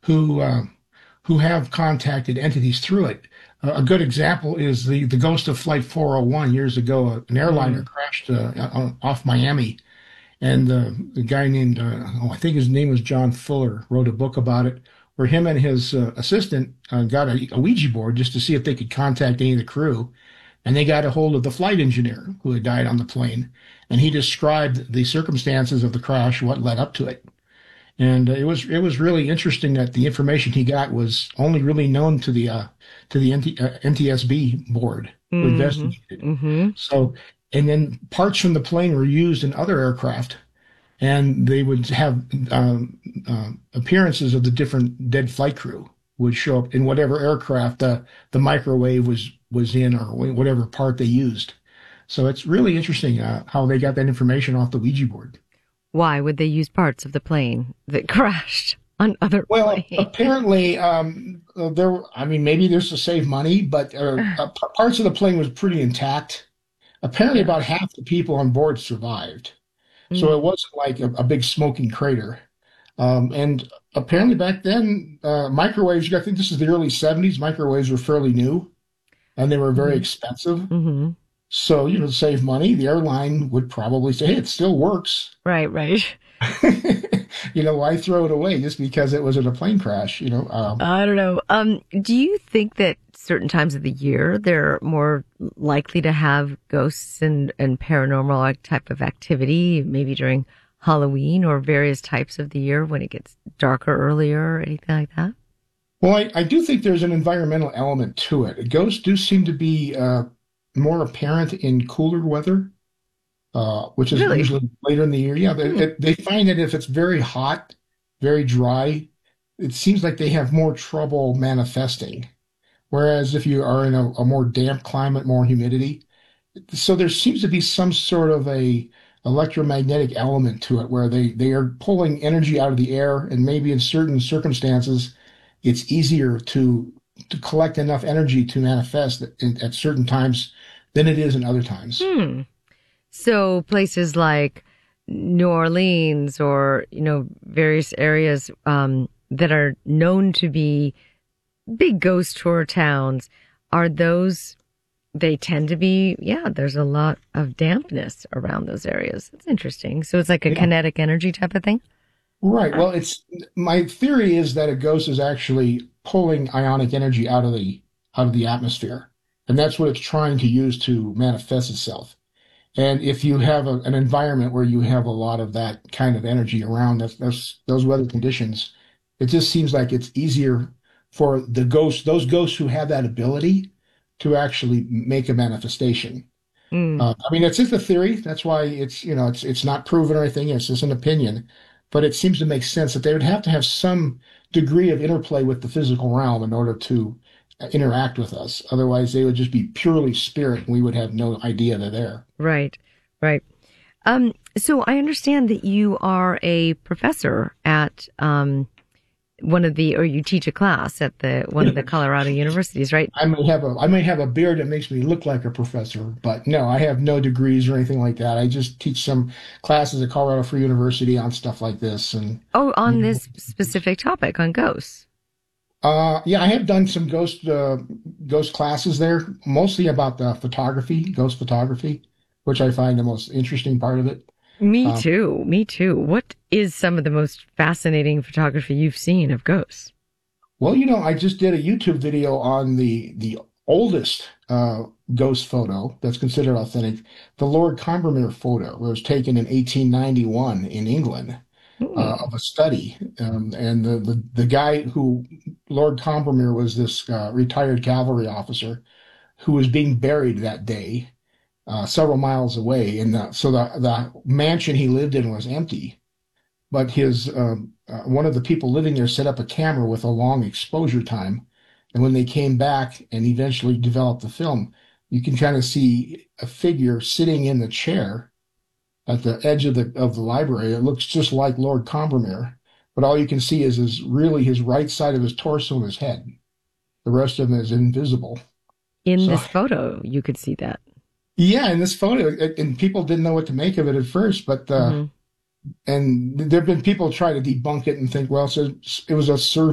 who uh, who have contacted entities through it. A good example is the ghost of Flight 401 years ago. An airliner Mm. crashed off Miami, and the guy named I think his name was John Fuller wrote a book about it, where him and his assistant got a Ouija board just to see if they could contact any of the crew, and they got a hold of the flight engineer who had died on the plane, and he described the circumstances of the crash, what led up to it. And it was really interesting that the information he got was only really known to the NTSB board who Mm-hmm. investigated. Mm-hmm. So, and then parts from the plane were used in other aircraft, and they would have appearances of the different dead flight crew would show up in whatever aircraft the microwave was in, or whatever part they used. So it's really interesting how they got that information off the Ouija board. Why would they use parts of the plane that crashed on other Well, planes? apparently, I mean, maybe there's to save money, but parts of the plane was pretty intact. Apparently, Yeah. about half the people on board survived. So Mm. it wasn't like a big smoking crater. And apparently back then, microwaves, I think this is the early 70s, microwaves were fairly new and they were very Mm-hmm. expensive. Mm-hmm. So, to save money, the airline would probably say, hey, it still works. Right, right. Why throw it away just because it was in a plane crash? I don't know. Do you think that certain times of the year they're more likely to have ghosts and paranormal type of activity, maybe during Halloween or various types of the year when it gets darker earlier or anything like that? Well, I do think there's an environmental element to it. Ghosts do seem to be more apparent in cooler weather, which is Really? usually later in the year. Yeah, Hmm. they find that if it's very hot, very dry, it seems like they have more trouble manifesting. Whereas if you are in a more damp climate, more humidity, so there seems to be some sort of a electromagnetic element to it where they are pulling energy out of the air, and maybe in certain circumstances, it's easier to collect enough energy to manifest at certain times than it is in other times. Hmm. So places like New Orleans or, various areas that are known to be big ghost tour towns, are those, they tend to be, yeah, there's a lot of dampness around those areas. That's interesting. So it's like a Yeah. kinetic energy type of thing? Right. Well, it's my theory is that a ghost is actually pulling ionic energy out of the atmosphere, and that's what it's trying to use to manifest itself. And if you have an environment where you have a lot of that kind of energy around, that's those weather conditions, it just seems like it's easier for those ghosts who have that ability to actually make a manifestation. Mm. I mean, it's just a theory. That's why it's not proven or anything. It's just an opinion, but it seems to make sense that they would have to have some degree of interplay with the physical realm in order to interact with us. Otherwise, they would just be purely spirit, and we would have no idea they're there. Right, right. So I understand that you are a professor at or you teach a class at one of the Colorado universities, right? I may have a beard that makes me look like a professor, but no, I have no degrees or anything like that. I just teach some classes at Colorado Free University on stuff like this, and Oh, you on know, this specific topic on ghosts. yeah, I have done some ghost classes there, mostly about the photography, ghost photography, which I find the most interesting part of it. Me Um, too. Me too. What is some of the most fascinating photography you've seen of ghosts? well, I just did a YouTube video on the oldest ghost photo that's considered authentic, the Lord Combermere photo, where it was taken in 1891 in England. Hmm. Of a study. And the guy who, Lord Combermere, was this retired cavalry officer who was being buried that day several miles away. And so the mansion he lived in was empty. But his one of the people living there set up a camera with a long exposure time. And when they came back and eventually developed the film, you can kind of see a figure sitting in the chair at the edge of the library. It looks just like Lord Combermere, but all you can see is his right side of his torso and his head. The rest of him is invisible. In So this photo, you could see that. yeah, in this photo, and people didn't know what to make of it at first, but Hmm. and there have been people try to debunk it and think, well, so it was a